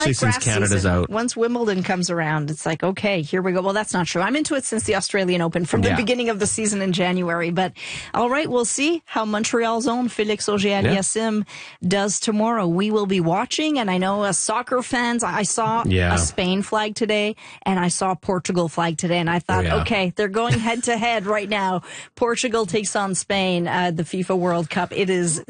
Like since Canada's out. Once Wimbledon comes around, it's like, okay, here we go. Well, that's not true. I'm into it since the Australian Open from the beginning of the season in January. But all right, we'll see how Montreal's own Félix Auger-Aliassime does tomorrow. We will be watching, and I know as soccer fans, I saw a Spain flag today, and I saw a Portugal flag today, and I thought, okay, they're going head-to-head right now. Portugal takes on Spain, the FIFA World Cup. It is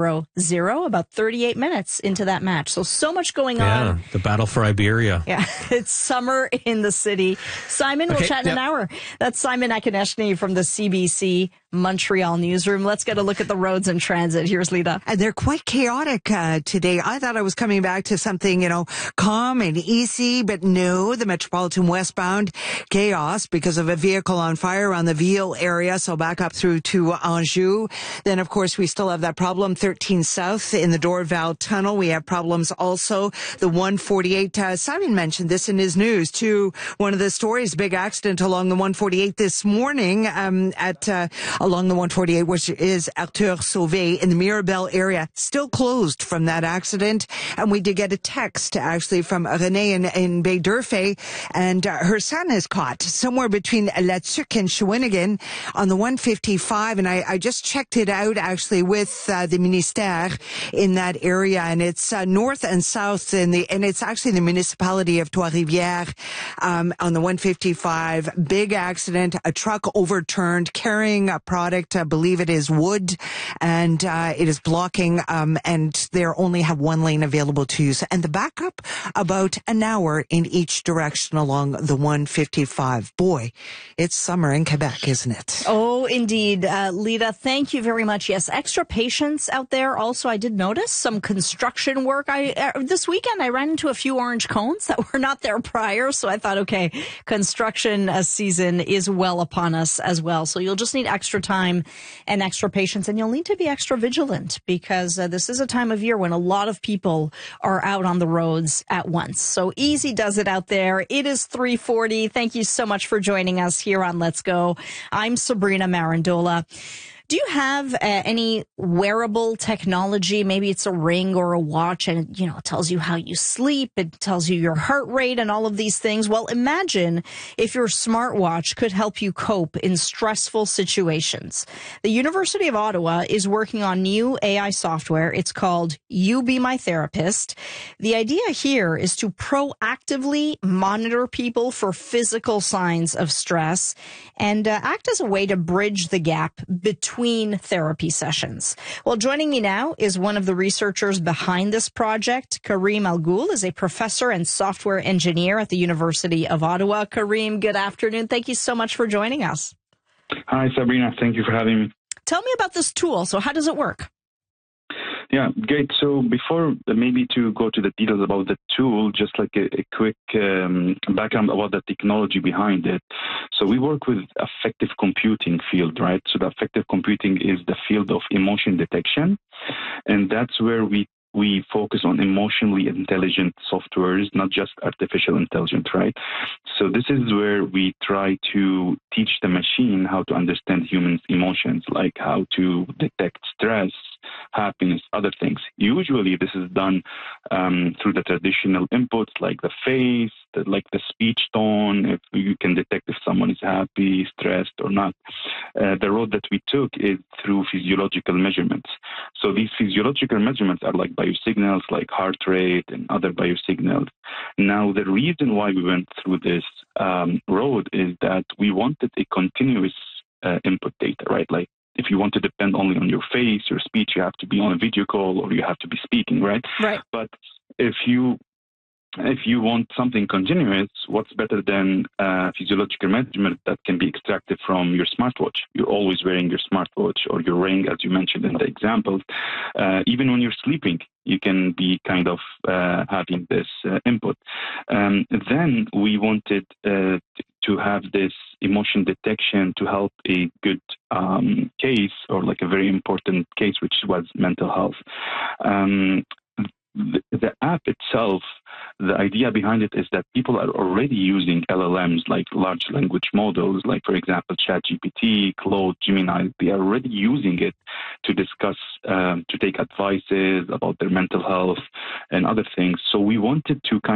0-0, about 38 minutes into that match. So much going on. The battle for Iberia. Yeah, it's summer in the city. Simon, we'll chat in an hour. That's Simon Akineshny from the CBC Montreal newsroom. Let's get a look at the roads and transit. Here's Lita. They're quite chaotic today. I thought I was coming back to something, calm and easy, but no, the Metropolitan westbound chaos because of a vehicle on fire around the Ville area. So back up through to Anjou. Then, of course, we still have that problem 13 South in the Dorval Tunnel. We have problems also. The 148, Simon mentioned this in his news too. One of the stories, big accident along the 148 this morning, along the 148, which is Arthur Sauvé in the Mirabel area, still closed from that accident. And we did get a text actually from Renee in Bay d'Urfé, and her son is caught somewhere between La Tuque and Shawinigan on the 155. And I just checked it out actually with the Ministère in that area, and it's north and south and it's actually the municipality of Trois-Rivières on the 155. Big accident, a truck overturned carrying a product, I believe it is wood, and it is blocking, and they only have one lane available to use. And the backup, about an hour in each direction along the 155. Boy, it's summer in Quebec, isn't it? Oh, indeed. Lita, thank you very much. Yes, extra patience out there. Also, I did notice some construction work. This weekend, I ran into a few orange cones that were not there prior, so I thought, okay, construction season is well upon us as well. So you'll just need extra time and extra patience, and you'll need to be extra vigilant because this is a time of year when a lot of people are out on the roads at once. So easy does it out there. It is 3:40. Thank you so much for joining us here on Let's Go. I'm Sabrina Marandola. Do you have any wearable technology? Maybe it's a ring or a watch, and it tells you how you sleep. It tells you your heart rate and all of these things. Well, imagine if your smartwatch could help you cope in stressful situations. The University of Ottawa is working on new AI software. It's called You Be My Therapist. The idea here is to proactively monitor people for physical signs of stress and act as a way to bridge the gap between therapy sessions. Well, joining me now is one of the researchers behind this project. Karim Al-Ghul is a professor and software engineer at the University of Ottawa. Karim, good afternoon. Thank you so much for joining us. Hi, Sabrina. Thank you for having me. Tell me about this tool. So how does it work? Yeah, great. So before maybe to go to the details about the tool, just like a quick background about the technology behind it. So we work with affective computing field, right? So the affective computing is the field of emotion detection. And that's where we focus on emotionally intelligent softwares, not just artificial intelligence, right? So this is where we try to teach the machine how to understand humans' emotions, like how to detect stress, happiness, other things. Usually this is done through the traditional inputs like the face, like the speech tone, if you can detect if someone is happy, stressed or not. The road that we took is through physiological measurements. So these physiological measurements are like biosignals like heart rate and other biosignals. Now, the reason why we went through this road is that we wanted a continuous input data, right? Like if you want to depend only on your face, your speech, you have to be on a video call or you have to be speaking, right? Right. But if you want something continuous, what's better than physiological measurement that can be extracted from your smartwatch? You're always wearing your smartwatch or your ring, as you mentioned in the examples. Even when you're sleeping, you can be kind of having this input. Then we wanted to have this emotion detection to help a good case or like a very important case, which was mental health. The app itself the idea behind it is that people are already using LLMs, like large language models, like, for example, ChatGPT, Claude, Gemini. They are already using it to discuss, to take advices about their mental health and other things. So we wanted to kind